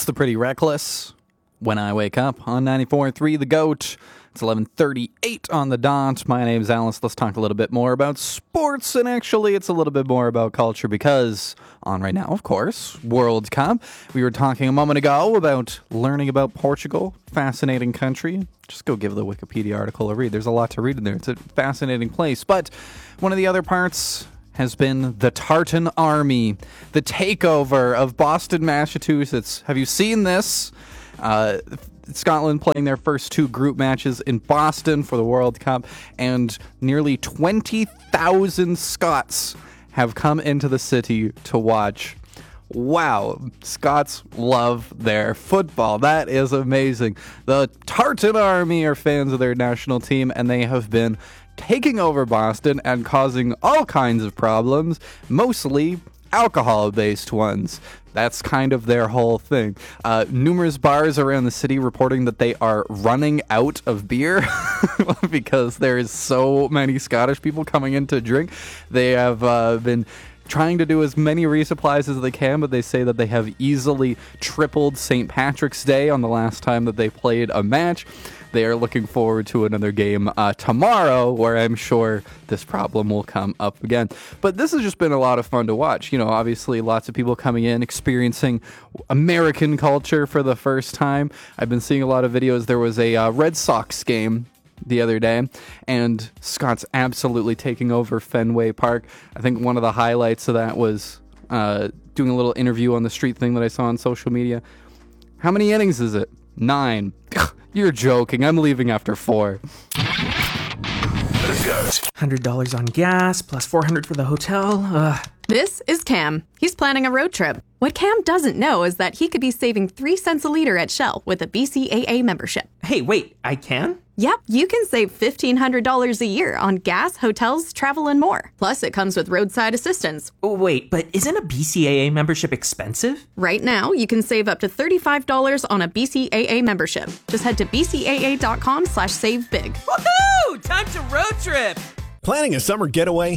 the Pretty Reckless. When I Wake Up on 94.3 The Goat. It's 11:38 on the dot. My name's Alice. Let's talk a little bit more about sports, and actually it's a little bit more about culture because on right now, of course, World Cup. We were talking a moment ago about learning about Portugal. Fascinating country. Just go give the Wikipedia article a read. There's a lot to read in there. It's a fascinating place. But one of the other parts has been the Tartan Army, the takeover of Boston, Massachusetts. Have you seen this? Scotland playing their first two group matches in Boston for the World Cup, and nearly 20,000 Scots have come into the city to watch. Wow, Scots love their football. That is amazing. The Tartan Army are fans of their national team, and they have been taking over Boston and causing all kinds of problems, mostly alcohol-based ones. That's kind of their whole thing. Numerous bars around the city reporting that they are running out of beer because there is so many Scottish people coming in to drink. They have been trying to do as many resupplies as they can, but they say that they have easily tripled St. Patrick's Day on the last time that they played a match. They are looking forward to another game tomorrow, where I'm sure this problem will come up again. But this has just been a lot of fun to watch. You know, obviously lots of people coming in, experiencing American culture for the first time. I've been seeing a lot of videos. There was a Red Sox game the other day, and Scott's absolutely taking over Fenway Park. I think one of the highlights of that was doing a little interview on the street thing that I saw on social media. How many innings is it? 9. You're joking. I'm leaving after 4. $100 on gas, plus $400 for the hotel. This is Cam. He's planning a road trip. What Cam doesn't know is that he could be saving 3 cents a liter at Shell with a BCAA membership. Hey, wait, I can? Yep, you can save $1,500 a year on gas, hotels, travel, and more. Plus, it comes with roadside assistance. Oh, wait, but isn't a BCAA membership expensive? Right now, you can save up to $35 on a BCAA membership. Just head to bcaa.com/savebig. Woohoo! Time to road trip! Planning a summer getaway?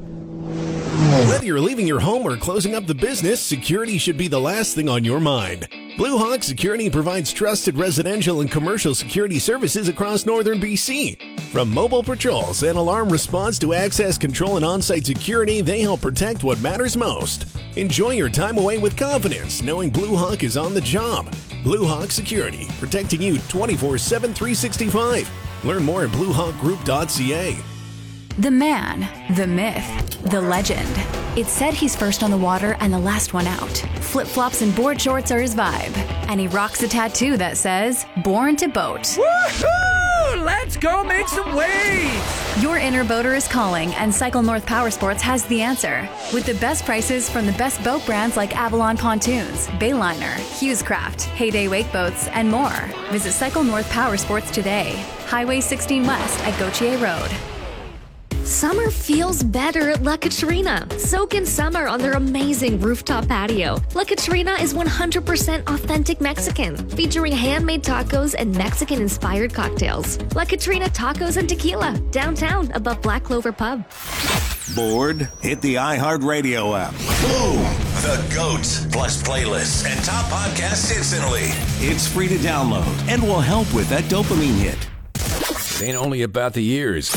Whether you're leaving your home or closing up the business, security should be the last thing on your mind. Blue Hawk Security provides trusted residential and commercial security services across northern BC. From mobile patrols and alarm response to access control and on-site security, they help protect what matters most. Enjoy your time away with confidence, knowing Blue Hawk is on the job. Blue Hawk Security, protecting you 24/7, 365. Learn more at bluehawkgroup.ca. The man, the myth, the legend. It's said he's first on the water and the last one out. Flip-flops and board shorts are his vibe. And he rocks a tattoo that says, "Born to Boat." Woohoo! Let's go make some waves! Your inner boater is calling, and Cycle North Power Sports has the answer. With the best prices from the best boat brands like Avalon Pontoons, Bayliner, Hughescraft, Heyday Wake Boats, and more. Visit Cycle North Power Sports today. Highway 16 West at Gautier Road. Summer feels better at La Catrina. Soak in summer on their amazing rooftop patio. La Catrina is 100% authentic Mexican, featuring handmade tacos and Mexican-inspired cocktails. La Catrina Tacos and Tequila, downtown above Black Clover Pub. Bored? Hit the iHeartRadio app. Boom! The GOAT, plus playlists and top podcasts instantly. It's free to download and will help with that dopamine hit. It ain't only about the years.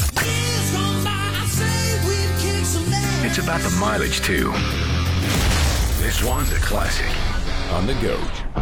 It's about the mileage, too. This one's a classic on The GOAT.